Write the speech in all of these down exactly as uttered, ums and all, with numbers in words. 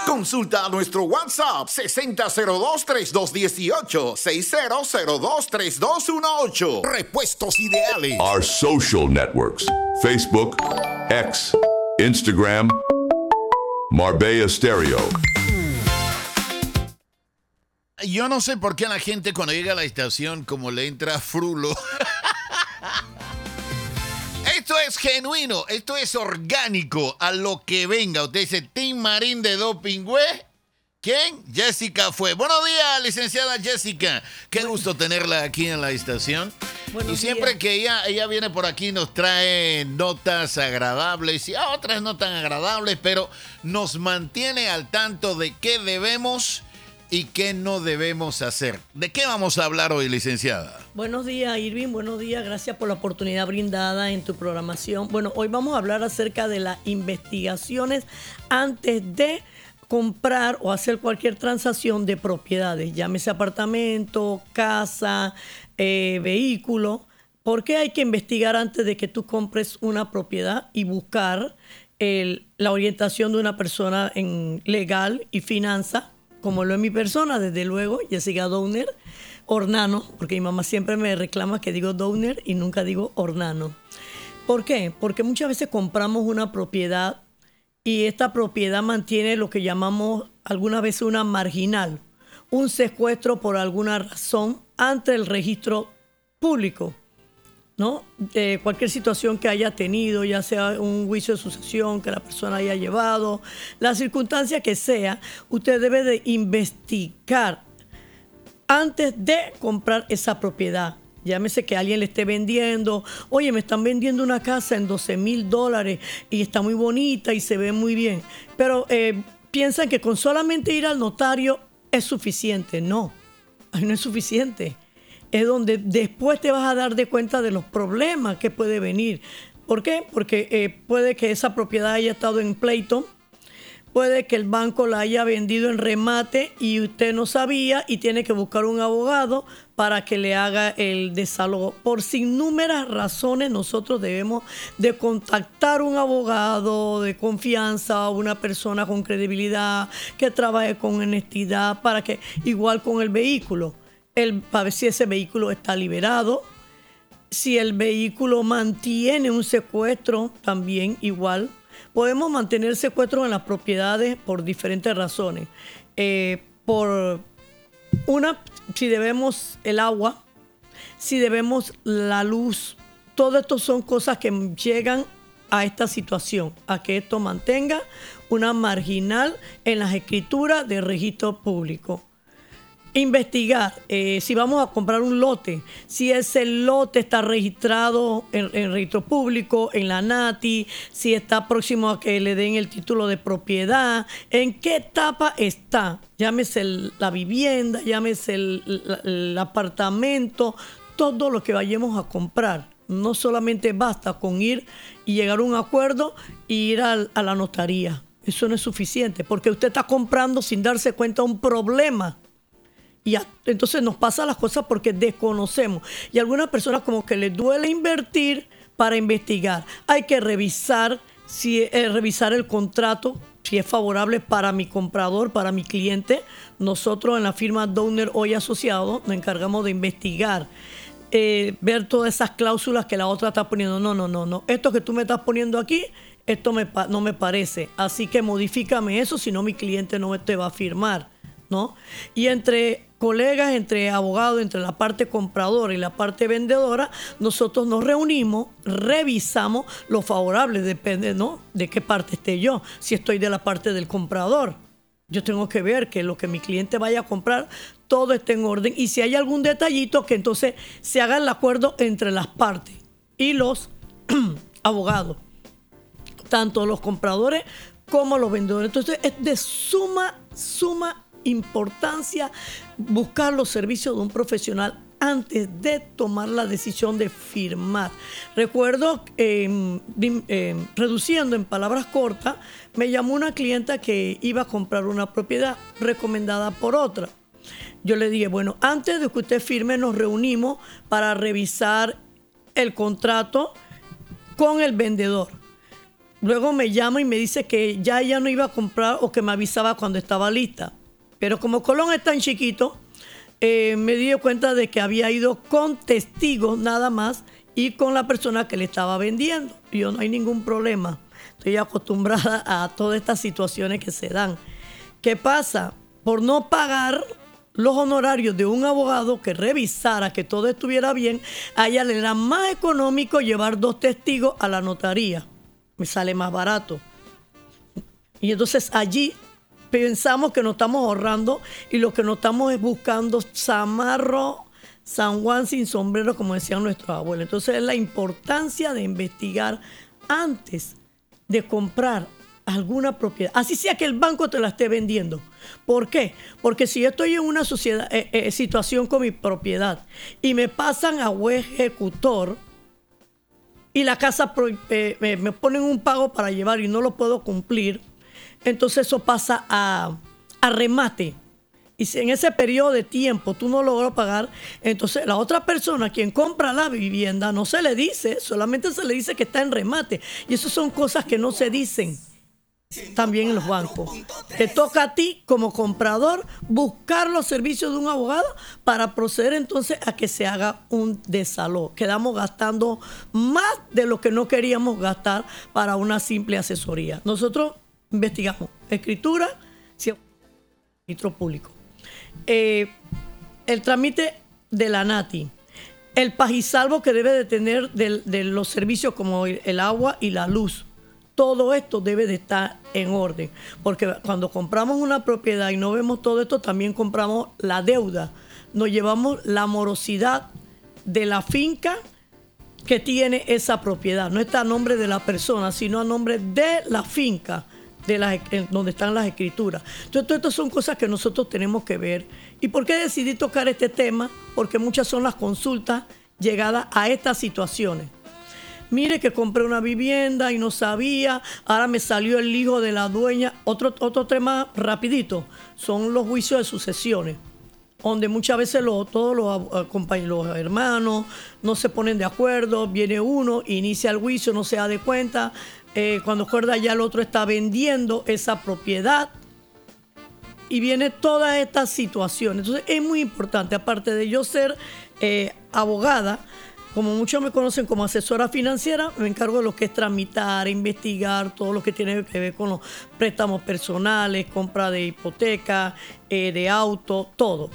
Consulta nuestro WhatsApp sesenta cero dos, treinta y dos dieciocho, sesenta cero dos, treinta y dos dieciocho. Repuestos Ideales. Our social networks: Facebook, X, Instagram, Marbella Stereo. Yo no sé por qué a la gente cuando llega a la estación como le entra frulo. Esto es genuino, esto es orgánico, a lo que venga. Usted dice, Tim Marín de Doping, güey. ¿Quién? Jessica fue. Buenos días, licenciada Jessica. Qué gusto tenerla aquí en la estación. Buenos y siempre días. que ella, ella viene por aquí nos trae notas agradables y otras no tan agradables, pero nos mantiene al tanto de qué debemos y qué no debemos hacer. ¿De qué vamos a hablar hoy, licenciada? Buenos días, Irving. Buenos días. Gracias por la oportunidad brindada en tu programación. Bueno, hoy vamos a hablar acerca de las investigaciones antes de comprar o hacer cualquier transacción de propiedades, llámese apartamento, casa, eh, vehículo. ¿Por qué hay que investigar antes de que tú compres una propiedad y buscar el, la orientación de una persona en legal y finanza? Como lo es mi persona, desde luego, Jessica Downer, Ornano, porque mi mamá siempre me reclama que digo Downer y nunca digo Ornano. ¿Por qué? Porque muchas veces compramos una propiedad y esta propiedad mantiene lo que llamamos algunas veces una marginal, un secuestro por alguna razón ante el registro público, ¿no? Eh, cualquier situación que haya tenido, ya sea un juicio de sucesión que la persona haya llevado, la circunstancia que sea, usted debe de investigar antes de comprar esa propiedad. Llámese que alguien le esté vendiendo, oye, me están vendiendo una casa en doce mil dólares y está muy bonita y se ve muy bien, pero eh, piensan que con solamente ir al notario es suficiente. No, no es suficiente. Es donde después te vas a dar de cuenta de los problemas que puede venir. ¿Por qué? Porque eh, puede que esa propiedad haya estado en pleito, puede que el banco la haya vendido en remate y usted no sabía y tiene que buscar un abogado para que le haga el desalojo. Por innumerables razones nosotros debemos de contactar un abogado de confianza, una persona con credibilidad, que trabaje con honestidad, para que, igual con el vehículo, el, para ver si ese vehículo está liberado, si el vehículo mantiene un secuestro, también igual. Podemos mantener secuestros en las propiedades por diferentes razones. Eh, por una, si debemos el agua, si debemos la luz, todo esto son cosas que llegan a esta situación, a que esto mantenga una marginal en las escrituras de registro público. Investigar, eh, si vamos a comprar un lote, si ese lote está registrado en, en registro público, en la NATI, si está próximo a que le den el título de propiedad, en qué etapa está, llámese el, la vivienda, llámese el, el, el apartamento, todo lo que vayamos a comprar. No solamente basta con ir y llegar a un acuerdo e ir a, a la notaría. Eso no es suficiente, porque usted está comprando sin darse cuenta de un problema. Y a, entonces nos pasan las cosas porque desconocemos. Y a algunas personas como que les duele invertir para investigar. Hay que revisar, si, eh, revisar el contrato, si es favorable para mi comprador, para mi cliente. Nosotros en la firma Downer Hoy Asociados nos encargamos de investigar, eh, ver todas esas cláusulas que la otra está poniendo. No, no, no, no. Esto que tú me estás poniendo aquí, esto me, no me parece. Así que modifícame eso, si no mi cliente no te va a firmar, ¿no? Y entre colegas, entre abogados, entre la parte compradora y la parte vendedora, nosotros nos reunimos, revisamos lo favorable, depende, ¿no?, de qué parte esté yo. Si estoy de la parte del comprador, yo tengo que ver que lo que mi cliente vaya a comprar, todo esté en orden. Y si hay algún detallito, que entonces se haga el acuerdo entre las partes y los abogados, tanto los compradores como los vendedores. Entonces es de suma, suma importancia buscar los servicios de un profesional antes de tomar la decisión de firmar. Recuerdo, eh, eh, reduciendo en palabras cortas, me llamó una clienta que iba a comprar una propiedad recomendada por otra. Yo le dije, bueno, antes de que usted firme, nos reunimos para revisar el contrato con el vendedor. luego me llama y me dice que ya ella no iba a comprar o que me avisaba cuando estaba lista. Pero como Colón es tan chiquito, eh, me di cuenta de que había ido con testigos nada más y con la persona que le estaba vendiendo. Y yo no hay ningún problema. Estoy acostumbrada a todas estas situaciones que se dan. ¿Qué pasa? Por no pagar los honorarios de un abogado que revisara que todo estuviera bien, a ella le era más económico llevar dos testigos a la notaría. Me sale más barato. Y entonces allí pensamos que nos estamos ahorrando y lo que nos estamos es buscando zamarro, San Juan sin sombrero, como decían nuestros abuelos. Entonces es la importancia de investigar antes de comprar alguna propiedad, así sea que el banco te la esté vendiendo. ¿Por qué? Porque si yo estoy en una sociedad, eh, eh, situación con mi propiedad y me pasan a juez ejecutor y la casa pro, eh, me, me ponen un pago para llevar y no lo puedo cumplir, entonces eso pasa a, a remate. Y si en ese periodo de tiempo tú no logras pagar, entonces la otra persona, quien compra la vivienda, no se le dice, solamente se le dice que está en remate. Y eso son cosas que no se dicen también en los bancos. Te toca a ti como comprador buscar los servicios de un abogado para proceder entonces a que se haga un desalojo. Quedamos gastando más de lo que no queríamos gastar para una simple asesoría. Nosotros investigamos escritura, registro público, eh, el trámite de la NATI, el pagisalvo que debe de tener de, de los servicios como el, el agua y la luz. Todo esto debe de estar en orden, porque cuando compramos una propiedad y no vemos todo esto, también compramos la deuda. Nos llevamos la morosidad de la finca que tiene esa propiedad. No está a nombre de la persona, sino a nombre de la finca, de las, donde están las escrituras. Entonces, todas estas son cosas que nosotros tenemos que ver. ¿Y por qué decidí tocar este tema? Porque muchas son las consultas llegadas a estas situaciones. Mire que compré una vivienda y no sabía, ahora me salió el hijo de la dueña. Otro, otro tema rapidito, son los juicios de sucesiones, donde muchas veces lo, todos los, los hermanos no se ponen de acuerdo, viene uno, inicia el juicio, no se da de cuenta, eh, cuando acuerda ya el otro está vendiendo esa propiedad y viene toda esta situación. Entonces es muy importante, aparte de yo ser eh, abogada, como muchos me conocen como asesora financiera, me encargo de lo que es tramitar, investigar, todo lo que tiene que ver con los préstamos personales, compra de hipoteca, eh, de auto, todo.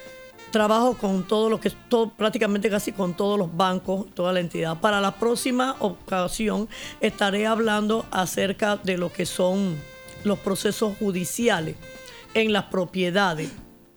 Trabajo con todo lo que, todo, prácticamente casi con todos los bancos, toda la entidad. Para la próxima ocasión estaré hablando acerca de lo que son los procesos judiciales en las propiedades.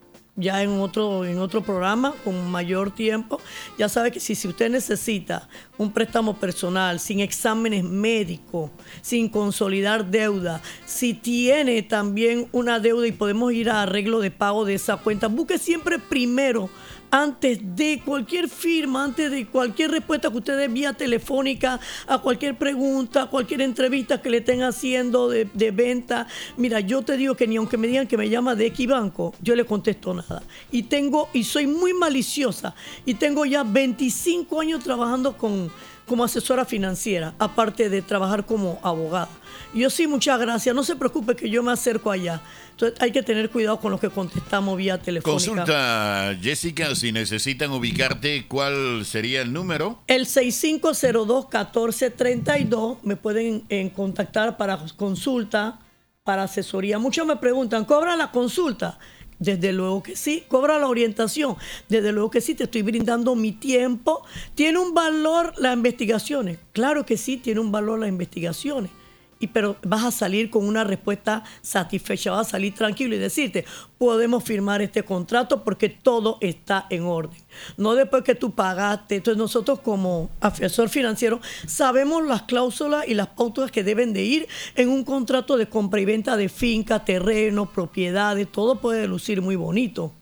Ya en otro, en otro programa con mayor tiempo. Ya sabe que si, si usted necesita un préstamo personal sin exámenes médicos, sin consolidar deuda, si tiene también una deuda y podemos ir a arreglo de pago de esa cuenta, busque siempre primero, antes de cualquier firma, antes de cualquier respuesta que usted dé vía telefónica a cualquier pregunta, a cualquier entrevista que le estén haciendo de, de venta. Mira, yo te digo que ni aunque me digan que me llama de X Banco, yo le contesto nada. Y tengo, y soy muy maliciosa, y tengo ya veinticinco años trabajando con, como asesora financiera, aparte de trabajar como abogada. Yo sí, muchas gracias. No se preocupe que yo me acerco allá. Entonces hay que tener cuidado con los que contestamos vía telefónica. Consulta, Jessica, si necesitan ubicarte, ¿cuál sería el número? El seis cinco cero dos, uno cuatro tres dos. Me pueden en, contactar para consulta, para asesoría. Muchos me preguntan, ¿cobra la consulta? Desde luego que sí. ¿Cobra la orientación? Desde luego que sí. Te estoy brindando mi tiempo. ¿Tiene un valor las investigaciones? Claro que sí, tiene un valor las investigaciones. Y, pero vas a salir con una respuesta satisfecha, vas a salir tranquilo y decirte, podemos firmar este contrato porque todo está en orden. No después que tú pagaste. Entonces nosotros como asesor financiero sabemos las cláusulas y las pautas que deben de ir en un contrato de compra y venta de finca, terreno, propiedades, todo puede lucir muy bonito.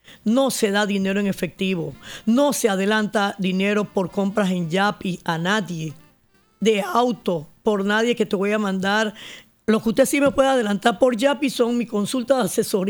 No se da dinero en efectivo, no se adelanta dinero por compras en Yapi a nadie, de auto, por nadie que te voy a mandar. Lo que usted sí me puede adelantar por Yapi son mi consulta de asesoría.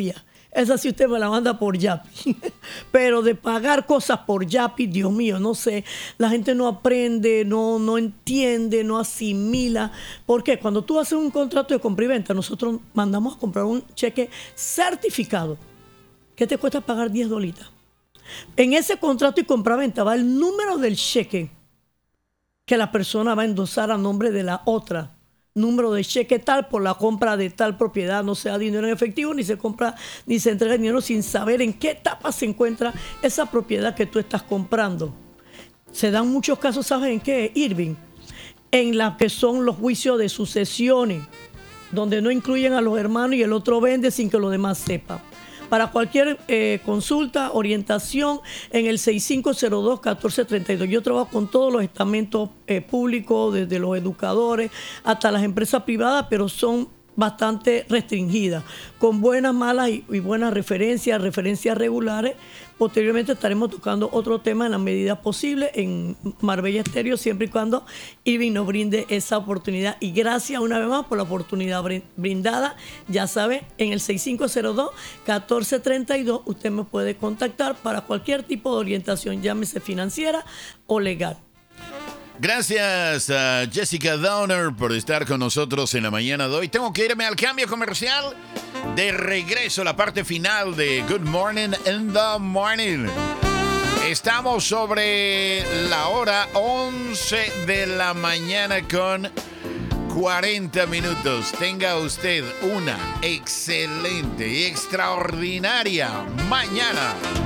Esa sí usted me la manda por Yapi. Pero de pagar cosas por Yapi, Dios mío, no sé. La gente no aprende, no, no entiende, no asimila. ¿Por qué? Cuando tú haces un contrato de compra y venta, nosotros mandamos a comprar un cheque certificado que te cuesta pagar diez dolitas. En ese contrato y compra-venta va el número del cheque que la persona va a endosar a nombre de la otra. Número de cheque tal por la compra de tal propiedad, no sea dinero en efectivo, ni se compra, ni se entrega dinero sin saber en qué etapa se encuentra esa propiedad que tú estás comprando. Se dan muchos casos, ¿sabes en qué, Irving? En las que son los juicios de sucesiones, donde no incluyen a los hermanos y el otro vende sin que los demás sepan. Para cualquier eh, consulta, orientación, en el seis cinco cero dos, uno cuatro tres dos. Yo trabajo con todos los estamentos eh, públicos, desde los educadores hasta las empresas privadas, pero son bastante restringidas, con buenas, malas y, y buenas referencias, referencias regulares. Posteriormente estaremos tocando otro tema en la medida posible en Marbella Estéreo, siempre y cuando Irving nos brinde esa oportunidad. Y gracias una vez más por la oportunidad brindada. Ya sabe, en el seis cinco cero dos, uno cuatro tres dos usted me puede contactar para cualquier tipo de orientación, llámese financiera o legal. Gracias a Jessica Downer por estar con nosotros en la mañana de hoy. Tengo que irme al cambio comercial. De regreso a la parte final de Good Morning in the Morning. Estamos sobre la hora once de la mañana con cuarenta minutos. Tenga usted una excelente y extraordinaria mañana.